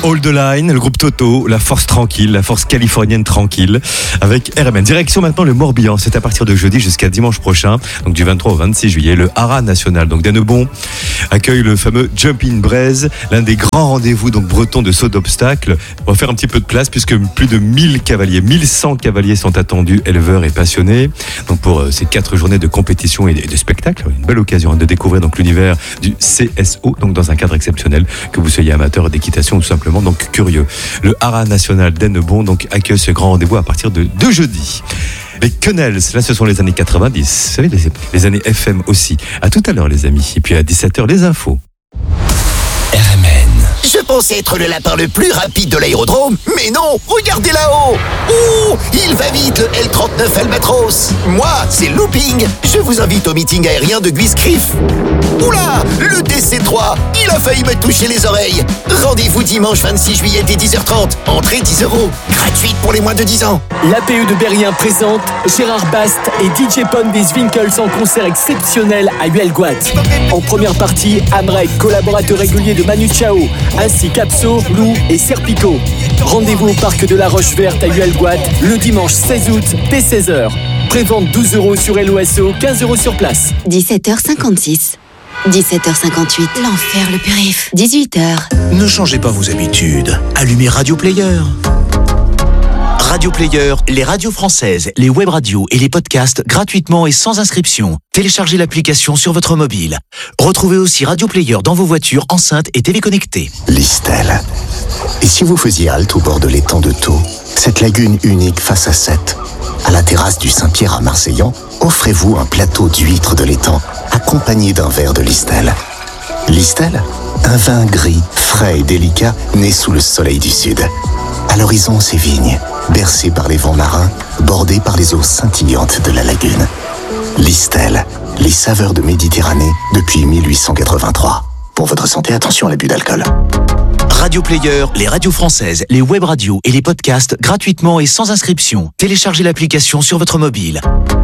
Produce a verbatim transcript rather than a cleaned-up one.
Hold the Line, le groupe Toto, la force tranquille, la force californienne tranquille, avec R M N. Direction maintenant le Morbihan, c'est à partir de jeudi jusqu'à dimanche prochain, donc du vingt-trois au vingt-six juillet, le Haras National, donc d'Annebon, accueille le fameux Jumping Braise, l'un des grands rendez-vous donc bretons de saut d'obstacles. On va faire un petit peu de place puisque plus de mille cavaliers, mille cent cavaliers sont attendus, éleveurs et passionnés, donc pour euh, ces quatre journées de compétition et de, de spectacle, une belle occasion hein, de découvrir donc l'univers du C S O, donc dans un cadre exceptionnel, que vous soyez amateur d'équitation ou tout simplement donc curieux. Le Haras National d'Annebon donc accueille ce grand rendez-vous à partir de, de jeudi. Les Quenelles, là ce sont les années quatre-vingt-dix, vous savez, les, les années F M aussi. À tout à l'heure les amis, et puis à dix-sept heures les infos. R M N. Je pensais être le lapin le plus rapide de l'aérodrome, mais non, regardez là-haut. Ouh, il va vite le L trente-neuf Albatros. Moi, c'est Looping. Je vous invite au meeting aérien de Guiscriff. Oula, le D C trois, il a failli me toucher les oreilles. Rendez-vous dimanche vingt-six juillet dès dix heures trente. Entrée dix euros, gratuite pour les moins de dix ans. L'A P E de Berrien présente Gérard Bast et D J Pond des Zwinkels en concert exceptionnel à Huelgoat. En première partie, Amrek, collaborateur régulier de Manu Chao, ainsi qu'Apso, Lou et Serpico. Rendez-vous au parc de la Roche-Verte à Huelgoat le dimanche seize août dès seize heures. Prévente douze euros sur L O S O, quinze euros sur place. dix-sept heures cinquante-six. dix-sept heures cinquante-huit. L'enfer le périph'. dix-huit heures. Ne changez pas vos habitudes. Allumez Radio Player. Radio Player, les radios françaises, les web radios et les podcasts gratuitement et sans inscription. Téléchargez l'application sur votre mobile. Retrouvez aussi Radio Player dans vos voitures, enceintes et téléconnectées. Listel. Et si vous faisiez halte au bord de l'étang de Thau, cette lagune unique face à Sète, à la terrasse du Saint-Pierre à Marseillan, offrez-vous un plateau d'huîtres de l'étang, accompagné d'un verre de Listel. Listel, un vin gris, frais et délicat, né sous le soleil du sud. À l'horizon, ces vignes, bercées par les vents marins, bordées par les eaux scintillantes de la lagune. Listel, les saveurs de Méditerranée depuis mille huit cent quatre-vingt-trois. Pour votre santé, attention à l'abus d'alcool. Radio Player, les radios françaises, les web radios et les podcasts gratuitement et sans inscription. Téléchargez l'application sur votre mobile.